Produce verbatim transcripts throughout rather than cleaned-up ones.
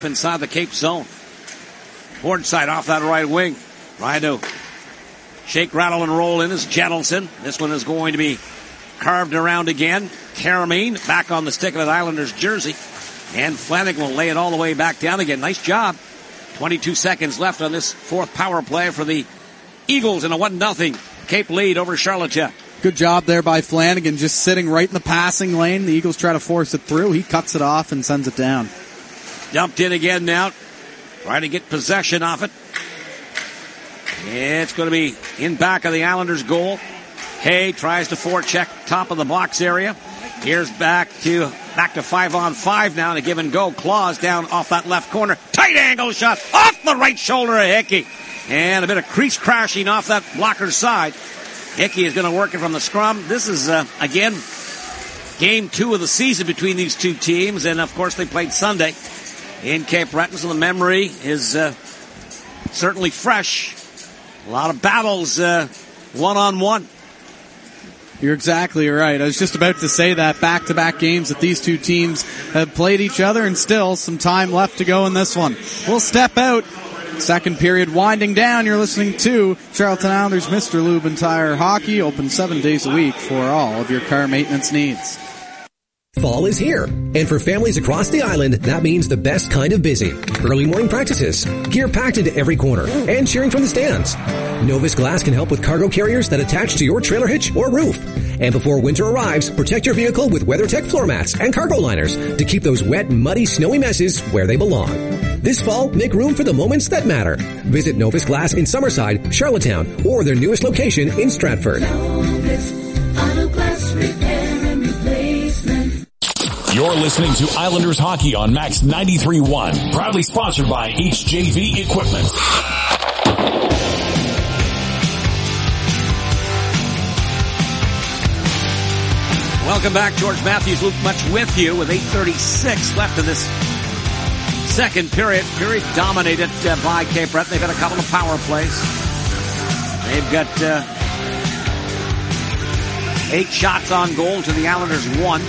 inside the Cape zone. Board side off that right wing. Trying to shake, rattle, and roll in is Jettleson. This one is going to be carved around again. Karamine back on the stick of his Islanders jersey. And Flanagan will lay it all the way back down again. Nice job. twenty-two seconds left on this fourth power play for the Eagles in a one nothing Cape lead over Charlottetown. Good job there by Flanagan, just sitting right in the passing lane. The Eagles try to force it through. He cuts it off and sends it down. Dumped in again now. Trying to get possession off it. It's going to be in back of the Islanders' goal. Hay tries to forecheck top of the box area. Here's back to back to five on five now, and a give and go. Claus down off that left corner. Tight angle shot off the right shoulder of Hickey. And a bit of crease crashing off that blocker's side. Hickey is going to work it from the scrum. This is, uh, again, game two of the season between these two teams. And, of course, they played Sunday in Cape Breton, so the memory is uh, certainly fresh. A lot of battles uh, one-on-one. You're exactly right. I was just about to say that back-to-back games that these two teams have played each other, and still some time left to go in this one. We'll step out. Second period winding down. You're listening to Charlton Islanders Mister Lube and Tire Hockey, open seven days a week for all of your car maintenance needs. Fall is here, and for families across the island, that means the best kind of busy. Early morning practices, gear packed into every corner, and cheering from the stands. Novus Glass can help with cargo carriers that attach to your trailer hitch or roof. And before winter arrives, protect your vehicle with WeatherTech floor mats and cargo liners to keep those wet, muddy, snowy messes where they belong. This fall, make room for the moments that matter. Visit Novus Glass in Summerside, Charlottetown, or their newest location in Stratford. Novus Auto Glass Repair and Replacement. You're listening to Islanders Hockey on Max ninety-three point one, proudly sponsored by H J V Equipment. Welcome back. George Matthews, Luke Much with you with eight thirty-six left in this second period. Period dominated uh, by Cape Breton. They've got a couple of power plays. They've got uh, eight shots on goal to the Islanders one.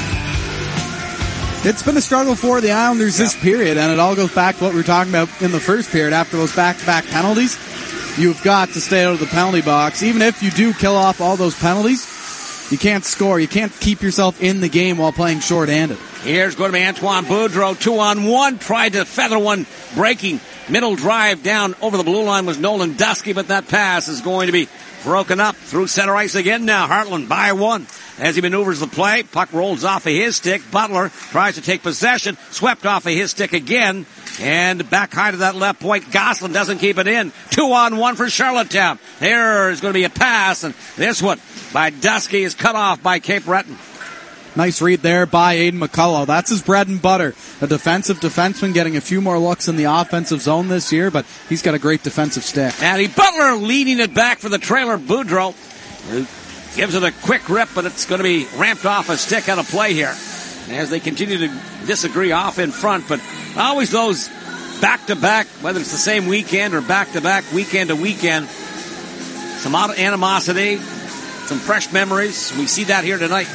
It's been a struggle for the Islanders this period, and it all goes back to what we were talking about in the first period. After those back-to-back penalties, you've got to stay out of the penalty box. Even if you do kill off all those penalties, you can't score. You can't keep yourself in the game while playing short-handed. Here's going to be Antoine Boudreau, two on one. Tried to feather one, breaking. Middle drive down over the blue line was Nolan Dusky, but that pass is going to be broken up through center ice again now. Hartland by one. As he maneuvers the play, puck rolls off of his stick. Butler tries to take possession, swept off of his stick again, and back high to that left point. Gosselin doesn't keep it in. Two on one for Charlottetown. There is going to be a pass, and this one by Dusky is cut off by Cape Breton. Nice read there by Aiden McCullough. That's his bread and butter. A defensive defenseman getting a few more looks in the offensive zone this year, but he's got a great defensive stick. Addy Butler leading it back for the trailer. Boudreau gives it a quick rip, but it's going to be ramped off a stick out of play here as they continue to disagree off in front. But always those back-to-back, whether it's the same weekend or back-to-back, weekend to weekend, some animosity, some fresh memories. We see that here tonight.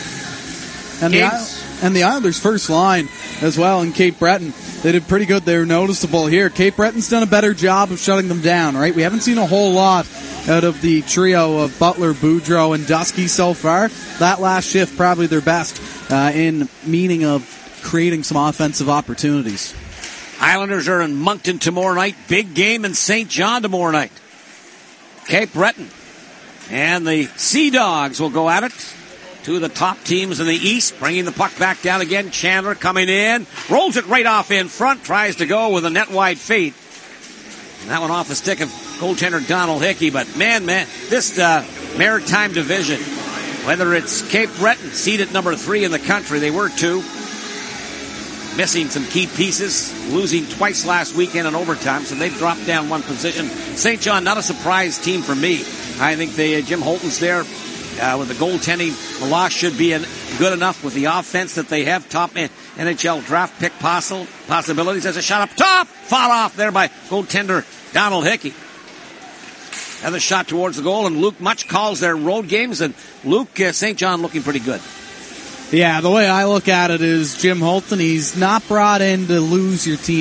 And the, and the Islanders' first line as well in Cape Breton, they did pretty good. They were noticeable here. Cape Breton's done a better job of shutting them down, right? We haven't seen a whole lot out of the trio of Butler, Boudreau, and Dusky so far. That last shift probably their best uh, in meaning of creating some offensive opportunities. Islanders are in Moncton tomorrow night. Big game in Saint John tomorrow night. Cape Breton and the Sea Dogs will go at it. Two of the top teams in the East, bringing the puck back down again. Chandler coming in, rolls it right off in front, tries to go with a net-wide feed. And that one off the stick of goaltender Donald Hickey. But man, man, this uh, Maritime Division, whether it's Cape Breton, seeded number three in the country, they were two, missing some key pieces, losing twice last weekend in overtime, so they've dropped down one position. Saint John, not a surprise team for me. I think the uh, Jim Holton's there. Uh, with the goaltending, the loss should be an, good enough with the offense that they have. Top N H L draft pick possible, possibilities. There's a shot up top. Fought off there by goaltender Donald Hickey. Another shot towards the goal, and Luke Much calls their road games. And Luke, uh, Saint John looking pretty good. Yeah, the way I look at it is Jim Holton, he's not brought in to lose your team.